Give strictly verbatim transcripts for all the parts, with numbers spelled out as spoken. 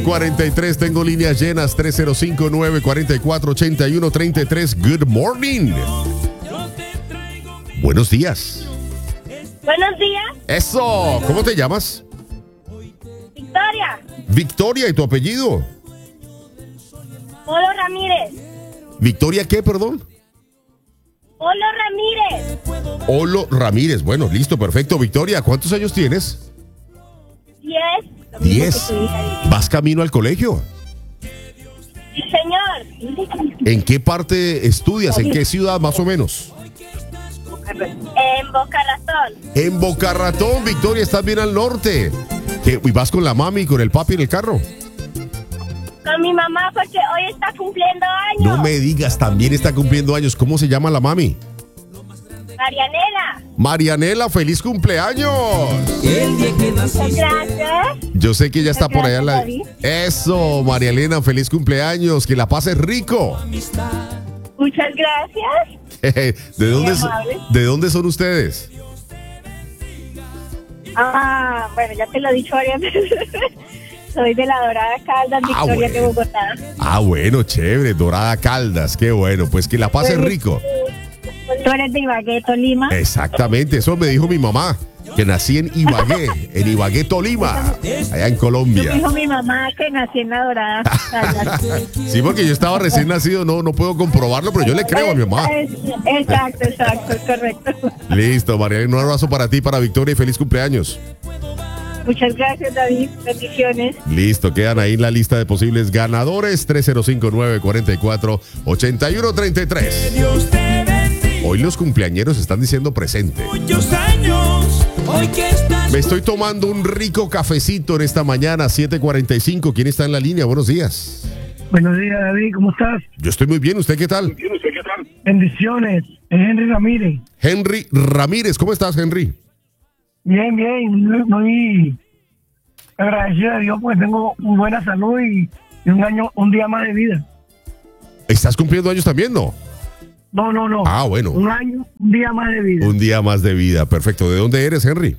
cuarenta y tres, tengo líneas llenas, tres cero cinco, nueve cuatro cuatro, ocho uno tres tres. Good morning. Buenos días. Buenos días. Eso, ¿cómo te llamas? Victoria. Victoria, ¿y tu apellido? Polo Ramírez. ¿Victoria qué, perdón? Polo Ramírez. Olo Ramírez, bueno, listo, perfecto. Victoria, ¿cuántos años tienes? Diez. Diez. ¿Vas camino al colegio? Sí, señor. ¿En qué parte estudias? ¿En qué ciudad más o menos? En Boca Ratón. En Boca Ratón, Victoria, estás bien al norte. ¿Qué, ¿Y vas con la mami y con el papi en el carro? Con mi mamá porque hoy está cumpliendo años. No me digas, también está cumpliendo años. ¿Cómo se llama la mami? Marianela. Marianela, feliz cumpleaños. Gracias. Yo sé que ella está por allá en la... David. Eso, María Elena, feliz cumpleaños. Que la pases rico. Muchas gracias. ¿De dónde, Muy son, amable. ¿De dónde son ustedes? Ah, bueno, ya te lo he dicho varias veces. Soy de la Dorada Caldas, Ah, Victoria de bueno. Bogotá. Ah, bueno, chévere, Dorada Caldas, qué bueno. Pues que la pases rico. Tú eres de Ibagué, Tolima. Exactamente, eso me dijo mi mamá, que nací en Ibagué, en Ibagué, Tolima, allá en Colombia. Dijo mi mamá que nací en la Dorada Caldas. Sí, porque yo estaba recién nacido, no, no puedo comprobarlo, pero yo le creo a mi mamá. Es- Exacto, exacto, es correcto. Listo, María Elena, un abrazo para ti, para Victoria y feliz cumpleaños. Muchas gracias, David. Bendiciones. Listo, quedan ahí en la lista de posibles ganadores, tres cero cinco, nueve cuatro cuatro, ocho uno tres tres. Dios te bendiga. Hoy los cumpleañeros están diciendo presente. Muchos años, hoy que estás. Me estoy tomando un rico cafecito en esta mañana, siete cuarenta y cinco. ¿Quién está en la línea? Buenos días. Buenos días, David, ¿cómo estás? Yo estoy muy bien, ¿usted qué tal? Bendiciones, es Henry Ramírez. Henry Ramírez, ¿cómo estás, Henry? Bien, bien, muy agradecido a Dios porque tengo buena salud y, y un año, un día más de vida. ¿Estás cumpliendo años también, no? No, no, no. Ah, bueno. Un año, un día más de vida. Un día más de vida, perfecto. ¿De dónde eres, Henry?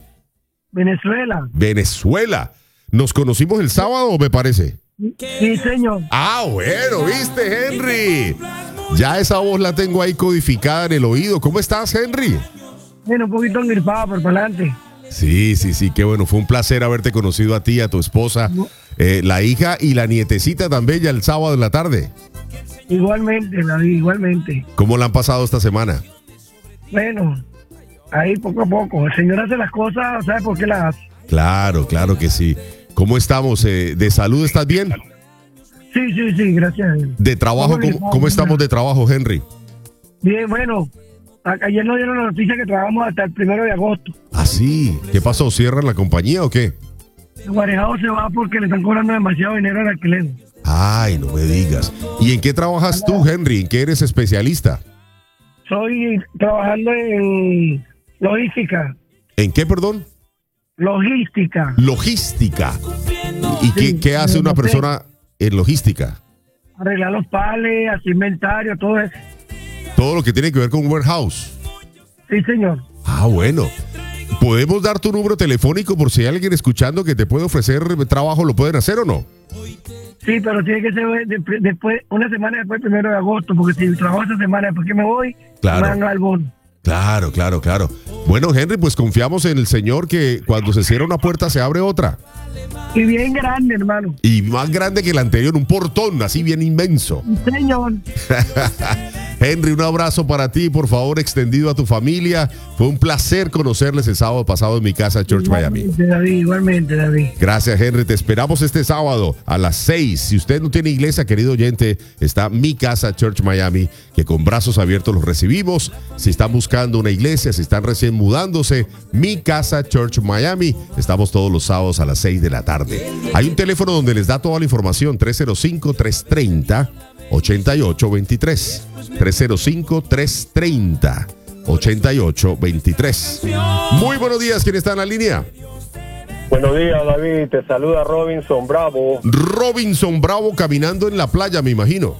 Venezuela. Venezuela. ¿Nos conocimos el sábado, me parece? Sí, señor. Ah, bueno, viste, Henry. Ya esa voz la tengo ahí codificada en el oído. ¿Cómo estás, Henry? Bueno, un poquito engripado, pero para adelante. Sí, sí, sí, qué bueno. Fue un placer haberte conocido a ti, a tu esposa, eh, la hija y la nietecita tan bella el sábado en la tarde. Igualmente, David, igualmente. ¿Cómo la han pasado esta semana? Bueno, ahí poco a poco. El Señor hace las cosas, ¿sabe por qué las hace? Claro, claro que sí. ¿Cómo estamos? Eh, ¿De salud estás bien? Sí, sí, sí, gracias a Dios. ¿De trabajo? ¿Cómo, cómo estamos de trabajo, Henry? Bien, bueno, a- ayer nos dieron la noticia que trabajamos hasta el primero de agosto. Ah, sí. ¿Qué pasó? ¿Cierran la compañía o qué? El Guarejado se va porque le están cobrando demasiado dinero al alquiler. Ay, no me digas. ¿Y en qué trabajas tú, Henry? ¿En qué eres especialista? Soy trabajando en logística. ¿En qué, perdón? Logística. Logística. ¿Y qué, Sí, qué hace no una sé. persona en logística? Arreglar los pales, hacer inventario, todo eso. Todo lo que tiene que ver con warehouse. Sí, señor. Ah, bueno. ¿Podemos dar tu número telefónico por si hay alguien escuchando que te puede ofrecer trabajo? ¿Lo pueden hacer o no? Sí, pero tiene que ser de- después, una semana después del primero de agosto, porque si trabajo esa semana después que me voy, Claro. me dan al bono. Claro, claro, claro. Bueno, Henry, pues confiamos en el Señor que cuando se cierra una puerta se abre otra. Y bien grande, hermano. Y más grande que el anterior, un portón así bien inmenso. Sí, señor. Henry, un abrazo para ti, por favor, extendido a tu familia. Fue un placer conocerles el sábado pasado en mi casa, Church Miami. Igualmente, David, igualmente, David. Gracias, Henry. Te esperamos este sábado a las seis. Si usted no tiene iglesia, querido oyente, está mi casa, Church Miami, que con brazos abiertos los recibimos. Si están buscando una iglesia, si están recién mudándose, mi casa, Church Miami. Estamos todos los sábados a las seis de la tarde. Hay un teléfono donde les da toda la información, tres cero cinco, tres tres cero, ocho ocho dos tres. tres cero cinco, tres tres cero, ocho ocho dos tres. Muy buenos días, ¿quién está en la línea? Buenos días, David. Te saluda Robinson Bravo. Robinson Bravo caminando en la playa, me imagino.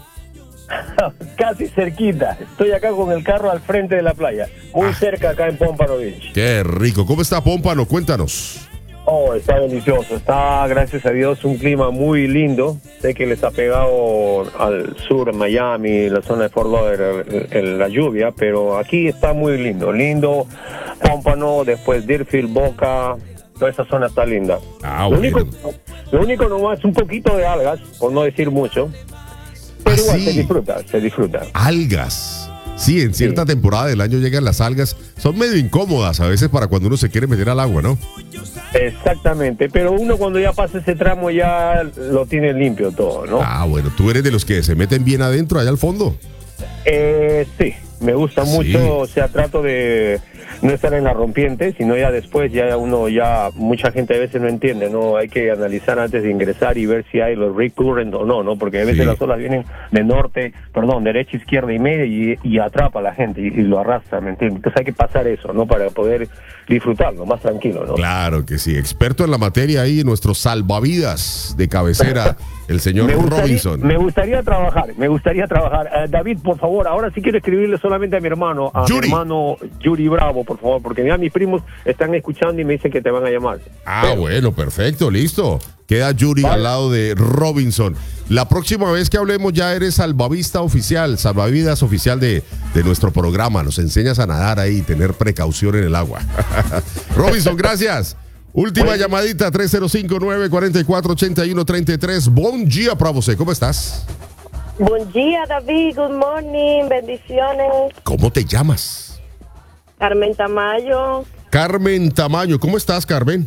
Casi cerquita. Estoy acá con el carro al frente de la playa. Muy Ah. cerca acá en Pompano Beach. Qué rico. ¿Cómo está Pómpano? Cuéntanos. Oh, está delicioso. Está, gracias a Dios, un clima muy lindo. Sé que les ha pegado al sur, Miami, la zona de Fort Lauderdale, el- el- la lluvia, pero aquí está muy lindo. Lindo, Pómpano, después Deerfield, Boca, toda esa zona está linda. Ah, lo, bueno. único, lo único nomás es un poquito de algas, por no decir mucho, pero ¿Ah, igual sí? se disfruta, se disfruta. Algas. Sí, en cierta Sí. temporada del año llegan las algas. Son medio incómodas a veces para cuando uno se quiere meter al agua, ¿no? Exactamente, pero uno cuando ya pasa ese tramo ya lo tiene limpio todo, ¿no? Ah, bueno, tú eres de los que se meten bien adentro, allá al fondo. Eh, sí, me gusta Sí. mucho, o sea, trato de no estar en la rompiente, sino ya después, ya uno, ya mucha gente a veces no entiende, ¿no? Hay que analizar antes de ingresar y ver si hay los recurrent o no, ¿no? Porque a veces Sí. las olas vienen de norte, perdón, derecha, izquierda y media y, y atrapa a la gente y, y lo arrastra, ¿me entiendes? Entonces hay que pasar eso, ¿no? Para poder disfrutarlo más tranquilo, ¿no? Claro que sí, experto en la materia ahí, nuestro salvavidas de cabecera, el señor Me gustaría, Robinson. me gustaría trabajar, me gustaría trabajar. Eh, David, por favor, ahora sí quiero escribirle solamente a mi hermano, a Yuri. mi hermano Yuri Bravo, por favor, porque ya mis primos están escuchando y me dicen que te van a llamar. Ah, Pero, bueno, perfecto, listo. Queda Yuri Vale. al lado de Robinson. La próxima vez que hablemos ya eres salvavista oficial, salvavidas oficial de, de nuestro programa. Nos enseñas a nadar ahí, tener precaución en el agua. Robinson, gracias. Última Bueno. llamadita, tres cero cinco, nueve cuatro cuatro, ocho uno tres tres. Buen día para você, ¿cómo estás? Buen día, David. Good morning. Bendiciones. ¿Cómo te llamas? Carmen Tamayo. Carmen Tamayo, ¿cómo estás, Carmen?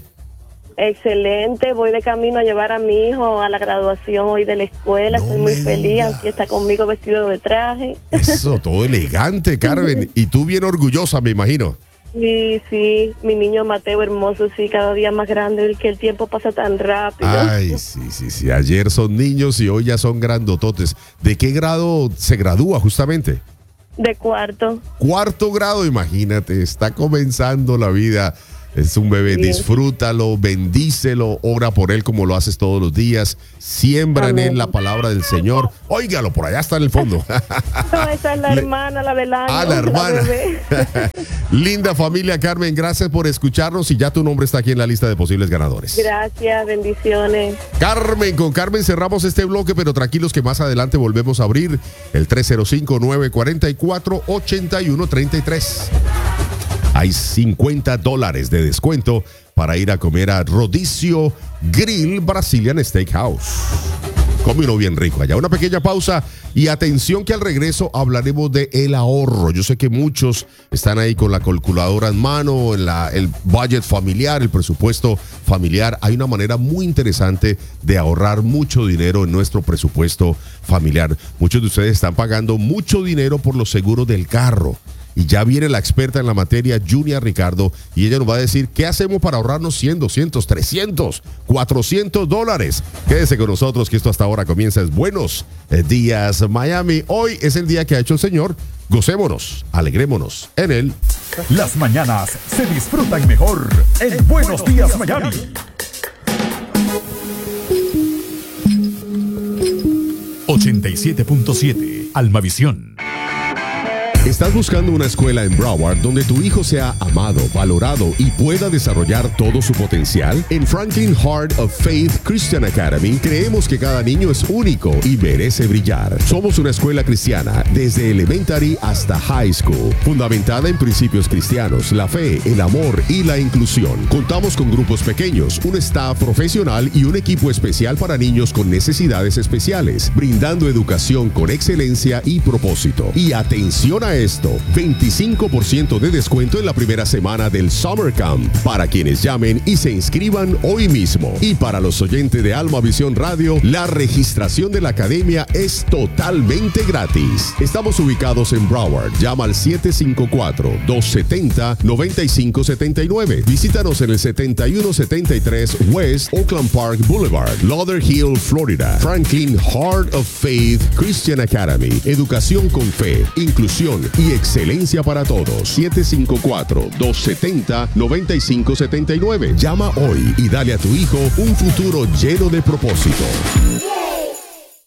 Excelente. Voy de camino a llevar a mi hijo a la graduación hoy de la escuela. No Estoy muy me feliz. digas. Aquí está conmigo vestido de traje. Eso, todo elegante, Carmen. Y tú bien orgullosa, me imagino. Sí, sí. Mi niño Mateo hermoso, sí, cada día más grande. El que el tiempo pasa tan rápido. Ay, sí, sí, sí. Ayer son niños y hoy ya son grandototes. ¿De qué grado se gradúa justamente? De cuarto. Cuarto grado, imagínate. Está comenzando la vida. Es un bebé, Sí. disfrútalo, bendícelo, ora por él como lo haces todos los días. Siembra en él Amén. la palabra del Señor. Óigalo, por allá está en el fondo. No, esa es la Le- hermana, la del año. Ah, la hermana. bebé. Linda familia, Carmen, gracias por escucharnos y ya tu nombre está aquí en la lista de posibles ganadores. Gracias, bendiciones. Carmen, con Carmen cerramos este bloque, pero tranquilos que más adelante volvemos a abrir el tres cero cinco, nueve cuatro cuatro, ocho uno tres tres. Hay cincuenta dólares de descuento para ir a comer a Rodicio Grill Brazilian Steakhouse. Come uno bien rico allá. Una pequeña pausa y atención que al regreso hablaremos de el ahorro. Yo sé que muchos están ahí con la calculadora en mano, en la, el budget familiar, el presupuesto familiar. Hay una manera muy interesante de ahorrar mucho dinero en nuestro presupuesto familiar. Muchos de ustedes están pagando mucho dinero por los seguros del carro. Y ya viene la experta en la materia, Junia Ricardo, y ella nos va a decir qué hacemos para ahorrarnos cien, doscientos, trescientos, cuatrocientos dólares. Quédese con nosotros que esto hasta ahora comienza. Es Buenos Días Miami. Hoy es el día que ha hecho el Señor. Gocémonos, alegrémonos en él. Las mañanas se disfrutan mejor en Buenos Días Miami. ochenta y siete punto siete Almavisión. ¿Estás buscando una escuela en Broward donde tu hijo sea amado, valorado y pueda desarrollar todo su potencial? En Franklin Heart of Faith Christian Academy creemos que cada niño es único y merece brillar. Somos una escuela cristiana desde elementary hasta high school, fundamentada en principios cristianos, la fe, el amor y la inclusión. Contamos con grupos pequeños, un staff profesional y un equipo especial para niños con necesidades especiales, brindando educación con excelencia y propósito. Y atención a esto, veinticinco por ciento de descuento en la primera semana del Summer Camp para quienes llamen y se inscriban hoy mismo. Y para los oyentes de Alma Visión Radio, la registración de la academia es totalmente gratis. Estamos ubicados en Broward. Llama al siete cinco cuatro, dos siete cero, nueve cinco siete nueve. Visítanos en el setenta y uno setenta y tres West Oakland Park Boulevard, Lauderhill, Florida. Franklin Heart of Faith Christian Academy. Educación con fe, inclusión y excelencia para todos. siete cinco cuatro, dos siete cero, nueve cinco siete nueve. Llama hoy y dale a tu hijo un futuro lleno de propósito.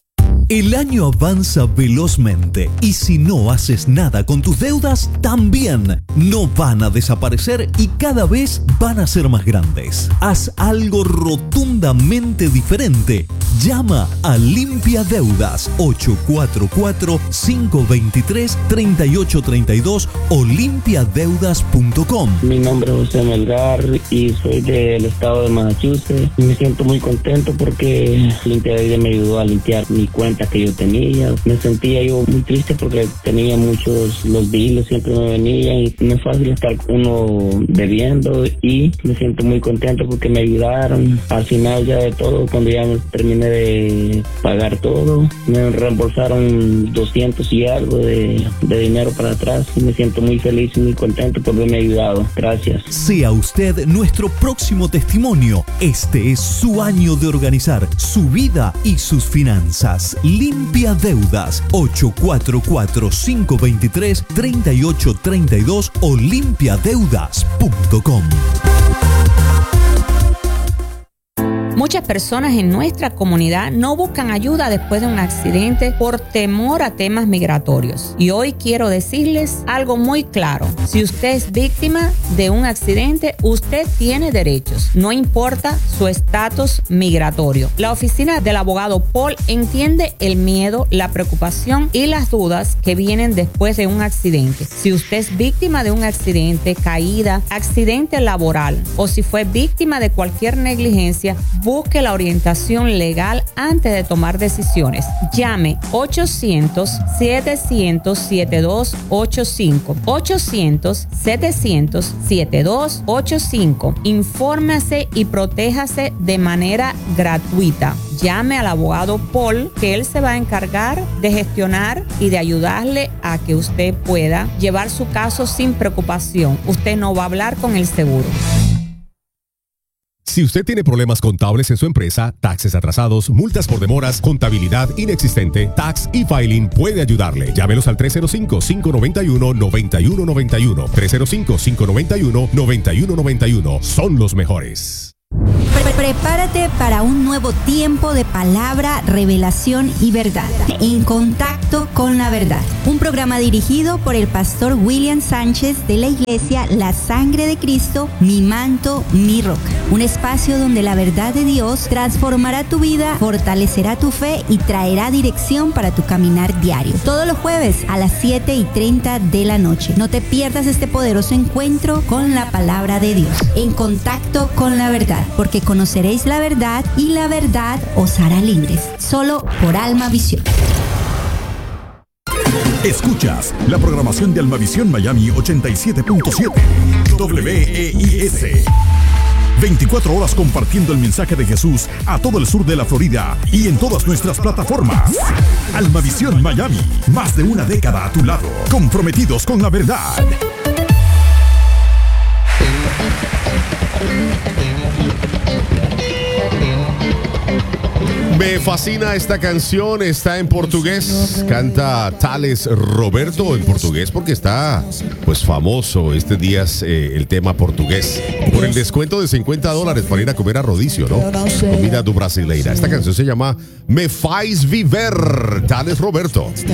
El año avanza velozmente y si no haces nada con tus deudas, también no van a desaparecer y cada vez van a ser más grandes. Haz algo rotundamente diferente. Llama a Limpia Deudas ocho cuatro cuatro, cinco dos tres, tres ocho tres dos o limpia deudas punto com. Mi nombre es José Melgar y soy del estado de Massachusetts. Me siento muy contento porque Limpia Deudas me ayudó a limpiar mi cuenta que yo tenía. Me sentía yo muy triste porque tenía muchos, los biles siempre me venían y no es fácil estar uno debiendo, y me siento muy contento porque me ayudaron. Al final ya de todo, cuando ya terminé de pagar todo, me reembolsaron doscientos y algo de, de dinero para atrás y me siento muy feliz y muy contento por haberme ayudado. Gracias. Sea usted nuestro próximo testimonio. Este es su año de organizar su vida y sus finanzas. Limpia Deudas ocho cuatro cuatro, cinco dos tres, tres ocho tres dos o limpia deudas punto com. Muchas personas en nuestra comunidad no buscan ayuda después de un accidente por temor a temas migratorios. Y hoy quiero decirles algo muy claro. Si usted es víctima de un accidente, usted tiene derechos. No importa su estatus migratorio. La oficina del abogado Paul entiende el miedo, la preocupación y las dudas que vienen después de un accidente. Si usted es víctima de un accidente, caída, accidente laboral o si fue víctima de cualquier negligencia, busque la orientación legal antes de tomar decisiones. Llame ochocientos, setecientos, setenta y dos ochenta y cinco. ochocientos, setecientos, setenta y dos ochenta y cinco. Infórmese y protéjase de manera gratuita. Llame al abogado Paul, que él se va a encargar de gestionar y de ayudarle a que usted pueda llevar su caso sin preocupación. Usted no va a hablar con el seguro. Si usted tiene problemas contables en su empresa, taxes atrasados, multas por demoras, contabilidad inexistente, Tax e-Filing puede ayudarle. Llámelos al tres cero cinco, cinco nueve uno, nueve uno nueve uno. tres cero cinco, cinco nueve uno, nueve uno nueve uno. Son los mejores. Prepárate para un nuevo tiempo de palabra, revelación y verdad. En contacto con la verdad. Un programa dirigido por el pastor William Sánchez de la iglesia La Sangre de Cristo, Mi Manto, Mi Roca. Un espacio donde la verdad de Dios transformará tu vida, fortalecerá tu fe y traerá dirección para tu caminar diario. Todos los jueves a las siete y treinta de la noche. No te pierdas este poderoso encuentro con la palabra de Dios. En contacto con la verdad. Porque conoceréis la verdad y la verdad os hará libres. Solo por Alma Visión. Escuchas la programación de Almavisión Miami ochenta y siete punto siete W E I S. veinticuatro horas compartiendo el mensaje de Jesús a todo el sur de la Florida y en todas nuestras plataformas. Almavisión Miami, más de una década a tu lado, comprometidos con la verdad. Me fascina esta canción, está en portugués, canta Thales Roberto en portugués porque está pues famoso estos días eh, el tema portugués por el descuento de cincuenta dólares para ir a comer a rodízio, ¿no? Comida do brasileira. Esta canción se llama Me Faz Viver, Thales Roberto.